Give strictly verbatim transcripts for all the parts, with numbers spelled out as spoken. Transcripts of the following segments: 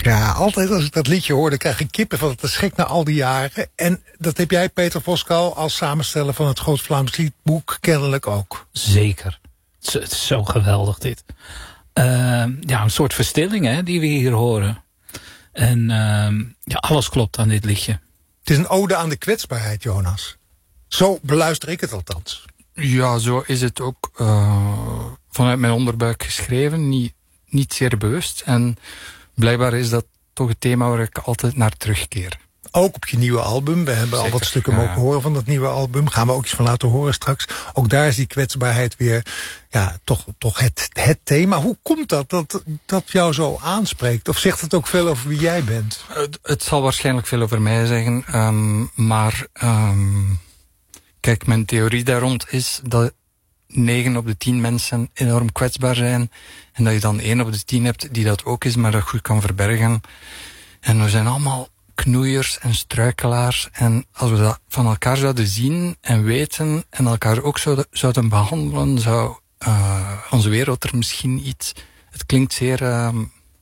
Ja, altijd als ik dat liedje hoor, dan krijg ik kippen van het schrik na al die jaren. En dat heb jij, Peter Voskuil, als samensteller van het Groot Vlaams Liedboek kennelijk ook. Zeker. Het is zo geweldig dit. Uh, ja, een soort verstilling hè, die we hier horen. En uh, ja, alles klopt aan dit liedje. Het is een ode aan de kwetsbaarheid, Jonas. Zo beluister ik het althans. Ja, zo is het ook uh, vanuit mijn onderbuik geschreven. Niet, niet zeer bewust. En blijkbaar is dat toch het thema waar ik altijd naar terugkeer. Ook op je nieuwe album. We hebben Zeker, al wat stukken ja. mogen horen van dat nieuwe album. Gaan we ook iets van laten horen straks. Ook daar is die kwetsbaarheid weer ja, toch, toch het, het thema. Hoe komt dat, dat dat jou zo aanspreekt? Of zegt het ook veel over wie jij bent? Het, het zal waarschijnlijk veel over mij zeggen. Um, maar um, kijk, mijn theorie daar rond is dat negen op de tien mensen enorm kwetsbaar zijn. En dat je dan één op de tien hebt die dat ook is, maar dat goed kan verbergen. En we zijn allemaal knoeiers en struikelaars. En als we dat van elkaar zouden zien en weten en elkaar ook zouden, zouden behandelen, zou uh, onze wereld er misschien iets... Het klinkt zeer uh,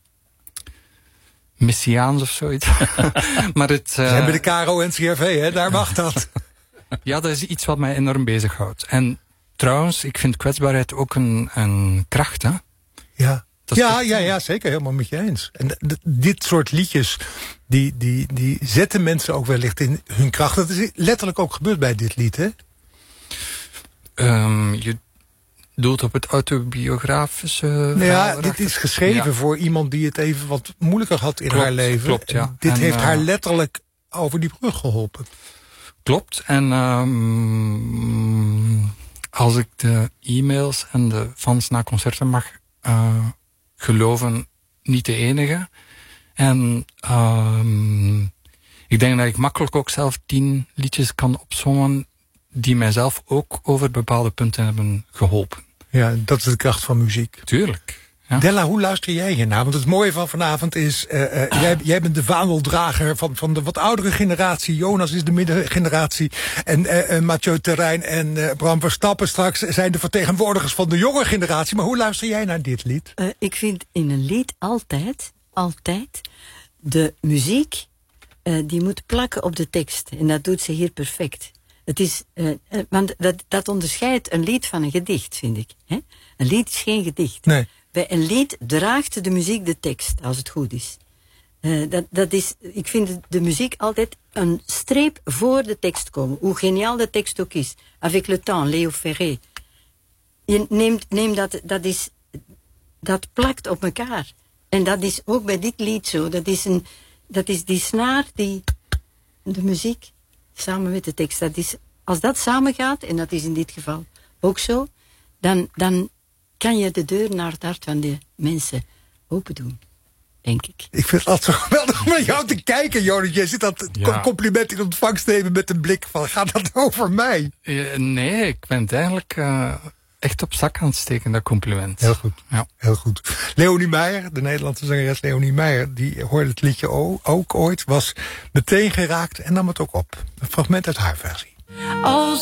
messiaans of zoiets. Maar het... Uh, we zijn bij de K R O N C R V, hè? Daar mag dat. Ja, dat is iets wat mij enorm bezighoudt. En trouwens, ik vind kwetsbaarheid ook een, een kracht, hè? Ja. Ja, ja, ja, zeker. Helemaal met je eens. En d- dit soort liedjes, die, die, die zetten mensen ook wellicht in hun kracht. Dat is letterlijk ook gebeurd bij dit lied, hè? Um, je doelt op het autobiografische nou ja, dit is geschreven ja. voor iemand die het even wat moeilijker had in klopt, haar leven. Klopt, ja. Dit en, heeft uh, haar letterlijk over die brug geholpen. Klopt. En um, als ik de e-mails en de fans na concerten mag uh, geloven, niet de enige. En um, ik denk dat ik makkelijk ook zelf tien liedjes kan opzommen die mijzelf ook over bepaalde punten hebben geholpen. Ja, dat is de kracht van muziek. Tuurlijk. Ja. Della, hoe luister jij hiernaar? Want het mooie van vanavond is, uh, uh, jij, jij bent de vaandeldrager van, van de wat oudere generatie. Jonas is de middengeneratie. En uh, uh, Mathieu Terrein en uh, Bram Verstappen straks zijn de vertegenwoordigers van de jonge generatie. Maar hoe luister jij naar dit lied? Uh, ik vind in een lied altijd, altijd, de muziek, uh, die moet plakken op de tekst. En dat doet ze hier perfect. Het is, uh, uh, want dat, dat onderscheidt een lied van een gedicht, vind ik. Hè? Een lied is geen gedicht. Nee. Bij een lied draagt de muziek de tekst, als het goed is. Uh, dat, dat is. Ik vind de muziek altijd een streep voor de tekst komen. Hoe geniaal de tekst ook is. Avec le temps, Léo Ferré. Je neemt, neem dat, dat, is, dat plakt op elkaar. En dat is ook bij dit lied zo. Dat is, een, dat is die snaar, die, de muziek, samen met de tekst. Dat is, als dat samengaat, en dat is in dit geval ook zo, dan... dan kan je de deur naar het hart van de mensen open doen, denk ik. Ik vind het altijd zo geweldig om naar jou te kijken, Jonas. Jij zit dat ja. compliment in ontvangst nemen met een blik van, gaat dat over mij? Ja, nee, ik ben het eigenlijk uh, echt op zak aan het steken, dat compliment. Heel goed, ja. heel goed. Leonie Meijer, de Nederlandse zangeres Leonie Meijer, die hoorde het liedje ook ooit, was meteen geraakt en nam het ook op. Een fragment uit haar versie. Als